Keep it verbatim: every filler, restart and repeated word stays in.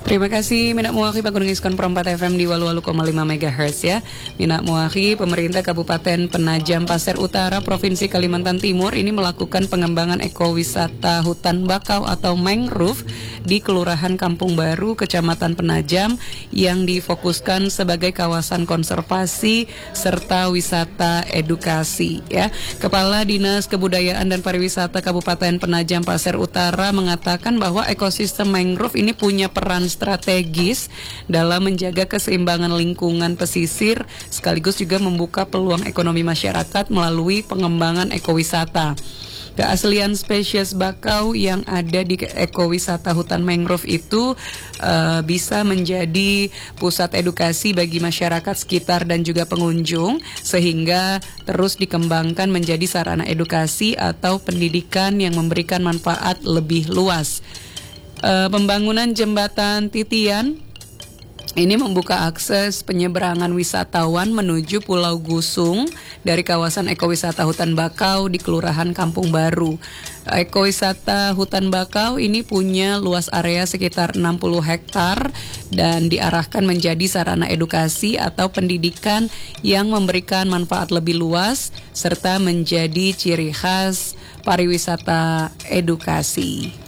Terima kasih Minak Muahi Pagunung Iskon Perempat F M di Walu-Walu koma lima megahertz ya. Minak Muahi, pemerintah Kabupaten Penajam Pasir Utara, Provinsi Kalimantan Timur ini melakukan pengembangan ekowisata hutan bakau atau mangrove di Kelurahan Kampung Baru, Kecamatan Penajam yang difokuskan sebagai kawasan konservasi serta wisata edukasi ya. Kepala Dinas Kebudayaan dan Pariwisata Kabupaten Penajam Pasir Utara mengatakan bahwa ekosistem mangrove ini punya peran strategis dalam menjaga keseimbangan lingkungan pesisir sekaligus juga membuka peluang ekonomi masyarakat melalui pengembangan ekowisata. Keaslian spesies bakau yang ada di ekowisata hutan mangrove itu uh, bisa menjadi pusat edukasi bagi masyarakat sekitar dan juga pengunjung sehingga terus dikembangkan menjadi sarana edukasi atau pendidikan yang memberikan manfaat lebih luas. Uh, pembangunan jembatan Titian ini membuka akses penyeberangan wisatawan menuju Pulau Gusung dari kawasan ekowisata hutan bakau di Kelurahan Kampung Baru. Ekowisata hutan bakau ini punya luas area sekitar enam puluh hektar dan diarahkan menjadi sarana edukasi atau pendidikan yang memberikan manfaat lebih luas serta menjadi ciri khas pariwisata edukasi.